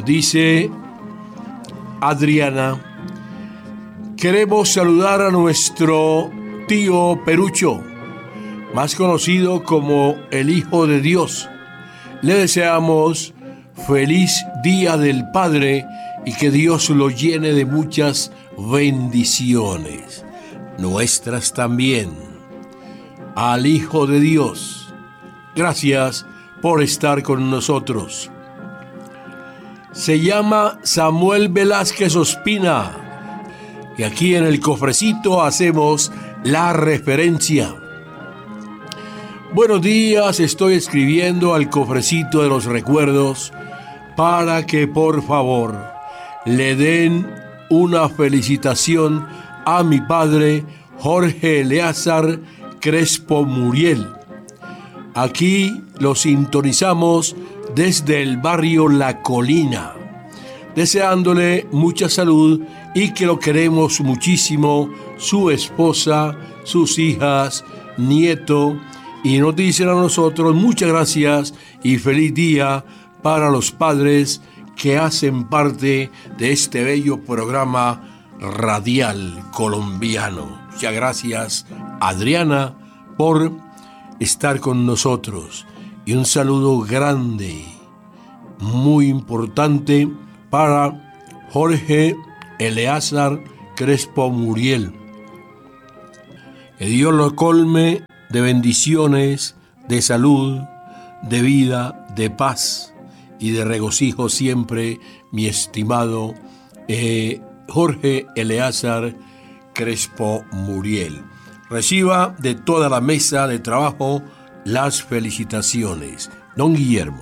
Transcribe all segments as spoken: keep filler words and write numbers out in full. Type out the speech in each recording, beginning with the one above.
dice Adriana: queremos saludar a nuestro tío Perucho, más conocido como el Hijo de Dios. Le deseamos feliz Día del Padre y que Dios lo llene de muchas bendiciones, nuestras también. Al Hijo de Dios, gracias por estar con nosotros. Se llama Samuel Velázquez Ospina y aquí en el cofrecito hacemos la referencia. Buenos días, estoy escribiendo al cofrecito de los recuerdos para que por favor le den una felicitación a mi padre Jorge Eleazar Crespo Muriel. Aquí lo sintonizamos desde el barrio La Colina, deseándole mucha salud y que lo queremos muchísimo, su esposa, sus hijas, nieto, y nos dicen a nosotros muchas gracias y feliz día para los padres que hacen parte de este bello programa radial colombiano. Muchas gracias, Adriana, por estar con nosotros. Y un saludo grande, muy importante, para Jorge Eleazar Crespo Muriel. Que Dios lo colme de bendiciones, de salud, de vida, de paz y de regocijo siempre, mi estimado eh, Jorge Eleazar Crespo Muriel. Reciba de toda la mesa de trabajo las felicitaciones. Don Guillermo.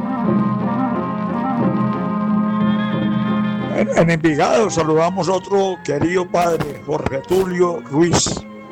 En, en Envigado saludamos a otro querido padre, Jorge Tulio Ruiz.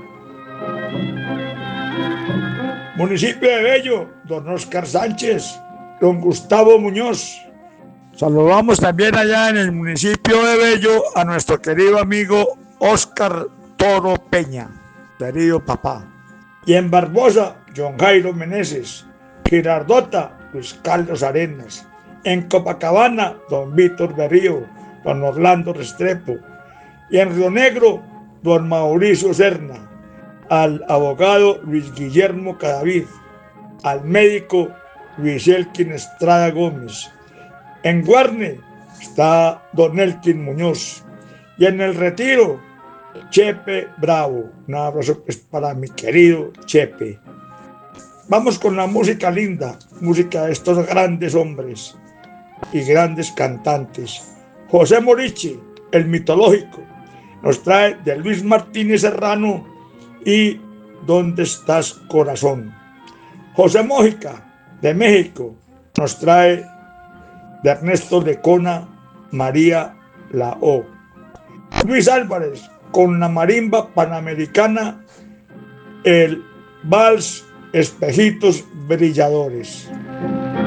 Municipio de Bello, don Oscar Sánchez, don Gustavo Muñoz. Saludamos también allá en el municipio de Bello a nuestro querido amigo Oscar Toro Peña, querido papá. Y en Barbosa, John Jairo Meneses. Girardota, Luis Carlos Arenas. En Copacabana, don Víctor Berrío, don Orlando Restrepo. Y en Río Negro, don Mauricio Serna. Al abogado Luis Guillermo Cadavid, al médico Luis Elkin Estrada Gómez. En Guarne está don Elkin Muñoz. Y en el Retiro, Chepe Bravo. Un abrazo pues para mi querido Chepe. Vamos con la música linda, música de estos grandes hombres y grandes cantantes. José Morichi, el mitológico, nos trae de Luis Martínez Serrano y ¿Dónde estás, corazón? José Mójica, de México, nos trae de Ernesto Lecona, María la O. Luis Álvarez, con la marimba panamericana, el vals Espejitos Brilladores.